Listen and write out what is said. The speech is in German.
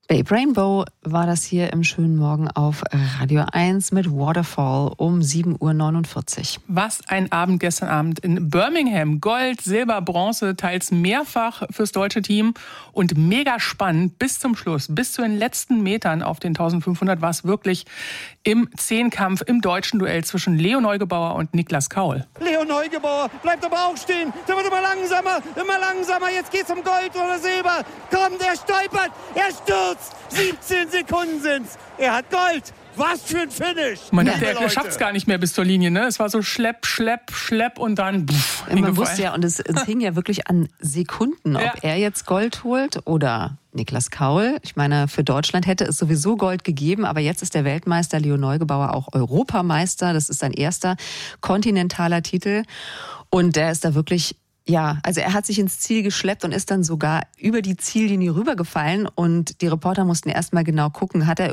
Babe Rainbow war das hier im schönen Morgen auf Radio 1 mit Waterfall um 7.49 Uhr. Was ein Abend gestern Abend in Birmingham. Gold, Silber, Bronze, teils mehrfach fürs deutsche Team und mega spannend bis zum Schluss. Bis zu den letzten Metern auf den 1500 war es wirklich im Zehnkampf, im deutschen Duell zwischen Leo Neugebauer und Niklas Kaul. Leo Neugebauer bleibt aber auch stehen. Der wird immer langsamer. Jetzt geht's um Gold oder Silber. Kommt, er stolpert, er stürzt. 17 Sekunden sind's. Er hat Gold. Was für ein Finish. Man dachte, er schafft es gar nicht mehr bis zur Linie. Ne? Es war so schlepp und dann man wusste ja, und es hing ja wirklich an Sekunden, ob er jetzt Gold holt oder Niklas Kaul. Ich meine, für Deutschland hätte es sowieso Gold gegeben, aber jetzt ist der Weltmeister Leo Neugebauer auch Europameister. Das ist sein erster kontinentaler Titel. Und der ist da wirklich... Ja, also er hat sich ins Ziel geschleppt und ist dann sogar über die Ziellinie rübergefallen und die Reporter mussten erst mal genau gucken, hat er